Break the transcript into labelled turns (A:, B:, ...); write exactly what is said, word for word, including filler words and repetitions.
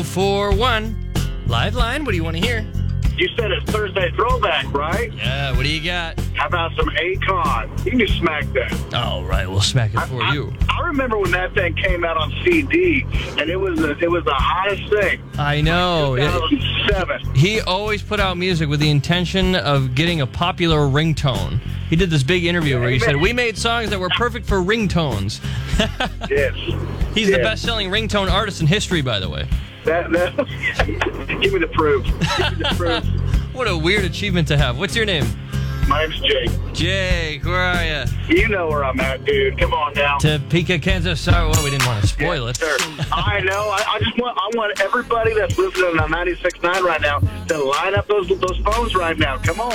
A: four one. Live line, what do you want to hear?
B: You said it's Thursday Throwback, right?
A: Yeah, what do you got?
B: How about some Akon? You can just smack that.
A: All right, we'll smack it for
B: I,
A: you.
B: I, I remember when that thing came out on C D, and it was the, it was the hottest thing.
A: I know.
B: two thousand seven.
A: He always put out music with the intention of getting a popular ringtone. He did this big interview where he said, we made songs that were perfect for ringtones.
B: Yes.
A: He's
B: yes.
A: the best-selling ringtone artist in history, by the way.
B: That, that, give me the proof. Give me the proof.
A: What a weird achievement to have. What's your name?
B: My name's Jake.
A: Jake, where are you?
B: You know where I'm at, dude. Come on now.
A: Topeka, Kansas. Sorry, well, we didn't want to spoil
B: Yes,
A: it.
B: sir. I know. I, I just want I want everybody that's listening on ninety-six point nine right now to line up those those phones right now. Come on.